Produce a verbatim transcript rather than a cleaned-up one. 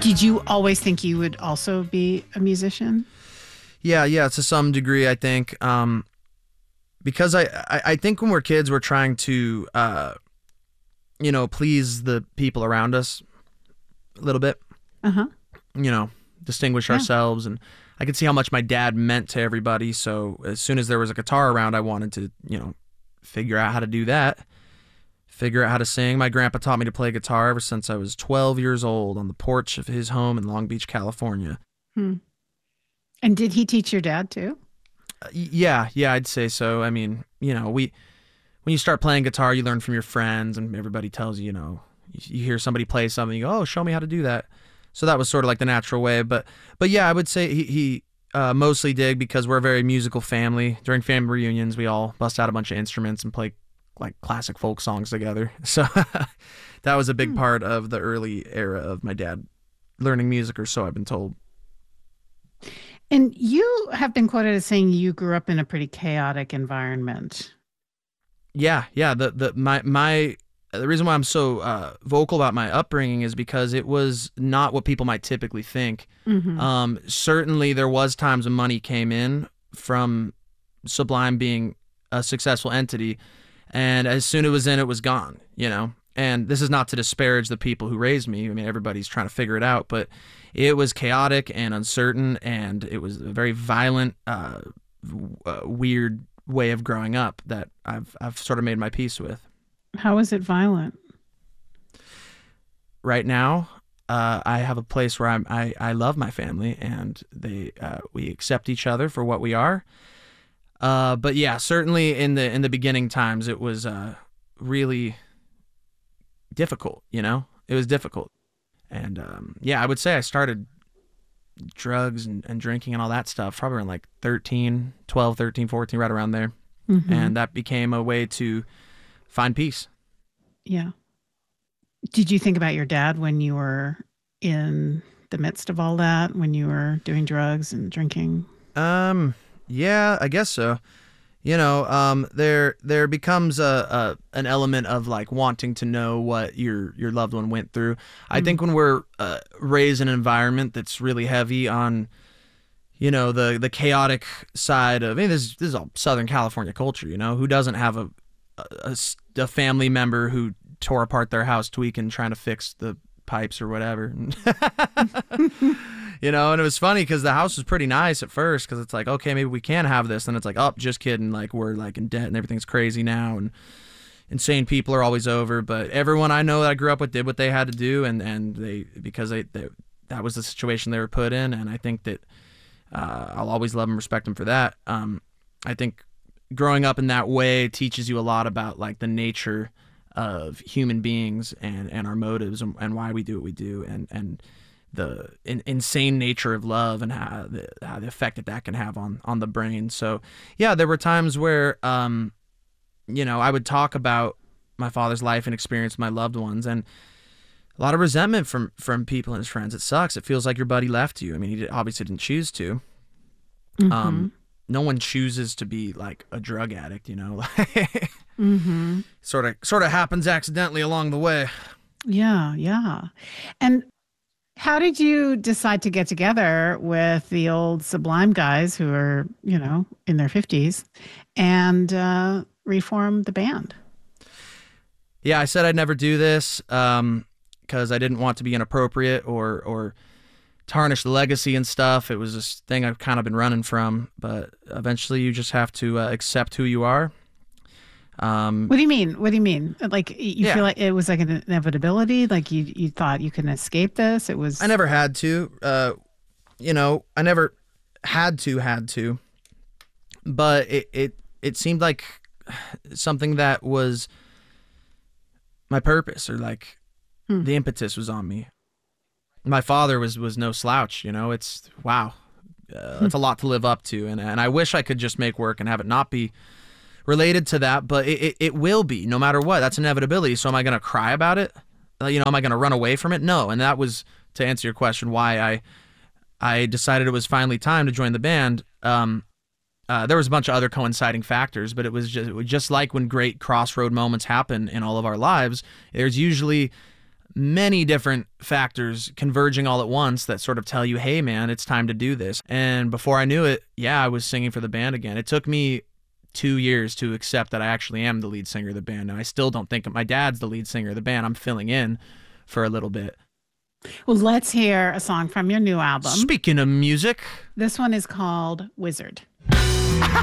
Did you always think you would also be a musician? Yeah, yeah, to some degree, I think. Um, because I, I, I think when we're kids, we're trying to, uh, you know, please the people around us a little bit. Uh-huh. You know, distinguish Yeah. ourselves. And I could see how much my dad meant to everybody. So as soon as there was a guitar around, I wanted to, you know, figure out how to do that. Figure out how to sing. My grandpa taught me to play guitar ever since I was twelve years old on the porch of his home in Long Beach, California. Hmm. And did he teach your dad too? Uh, y- yeah, yeah, I'd say so. I mean, you know, we when you start playing guitar, you learn from your friends, and everybody tells you, you know, you, you hear somebody play something, you go, oh, show me how to do that. So that was sort of like the natural way. But but yeah, I would say he, he uh, mostly did because we're a very musical family. During family reunions, we all bust out a bunch of instruments and play like classic folk songs together. So that was a big Hmm. part of the early era of my dad learning music, or so I've been told. And you have been quoted as saying you grew up in a pretty chaotic environment. Yeah, yeah. The the my my the reason why I'm so uh, vocal about my upbringing is because it was not what people might typically think. Mm-hmm. Um, certainly, there was times when money came in from Sublime being a successful entity, and as soon as it was in, it was gone. You know, and this is not to disparage the people who raised me. I mean, everybody's trying to figure it out, but it was chaotic and uncertain, and it was a very violent, uh, w- uh, weird way of growing up that I've I've sort of made my peace with. How is it violent? Right now, uh, I have a place where I'm, I I love my family, and they uh, we accept each other for what we are. Uh, but yeah, certainly in the in the beginning times, it was uh, really difficult. You know, it was difficult, and um, yeah, I would say I started drugs and, and drinking and all that stuff probably around like thirteen, twelve, thirteen, fourteen, right around there. Mm-hmm. And that became a way to find peace. Yeah. Did you think about your dad when you were in the midst of all that, when you were doing drugs and drinking? Um, yeah, I guess so. You know, um, there there becomes a, a an element of like wanting to know what your your loved one went through. I Mm. think when we're uh, raised in an environment that's really heavy on, you know, the the chaotic side of, I mean, this this is all Southern California culture. You know, who doesn't have a a, a s- a family member who tore apart their house tweaking, trying to fix the pipes or whatever. You know, and it was funny because the house was pretty nice at first because it's like, okay, maybe we can have this. Then it's like, oh, just kidding. Like, we're like in debt and everything's crazy now. And insane people are always over. But everyone I know that I grew up with did what they had to do. And, and they, because they, they, that was the situation they were put in. And I think that uh, I'll always love and respect them for that. Um, I think growing up in that way teaches you a lot about like the nature of human beings and, and our motives and, and why we do what we do. And, and, the in, insane nature of love and how the, how the effect that that can have on, on the brain. So yeah, there were times where, um, you know, I would talk about my father's life and experience with my loved ones, and a lot of resentment from, from people and his friends. It sucks. It feels like your buddy left you. I mean, he did, obviously didn't choose to. Mm-hmm. Um, no one chooses to be like a drug addict, you know, Mm-hmm. sort of, sort of happens accidentally along the way. Yeah, yeah. And how did you decide to get together with the old Sublime guys who are, you know, in their fifties and uh, reform the band? Yeah, I said I'd never do this um, because I didn't want to be inappropriate or or tarnish the legacy and stuff. It was this thing I've kind of been running from, but eventually you just have to uh, accept who you are. Um, What do you mean? What do you mean? Like you Yeah. feel like it was like an inevitability? Like you you thought you couldn't escape this? It was. I never had to, uh, you know, I never had to, had to, but it, it, it seemed like something that was my purpose, or like Hmm. the impetus was on me. My father was, was no slouch, you know, it's, wow, uh, it's a lot to live up to. And, and I wish I could just make work and have it not be related to that, but it, it, it will be no matter what. That's inevitability. So am I going to cry about it? Uh, you know, am I going to run away from it? No. And that was, to answer your question, why I I decided it was finally time to join the band. Um, uh, there was a bunch of other coinciding factors, but it was just, it was just like when great crossroad moments happen in all of our lives, there's usually many different factors converging all at once that sort of tell you, hey, man, it's time to do this. And before I knew it, yeah, I was singing for the band again. It took me two years to accept that I actually am the lead singer of the band. And I still don't think my dad's the lead singer of the band. I'm filling in for a little bit. Well, let's hear a song from your new album. Speaking of music, This one is called Wizard.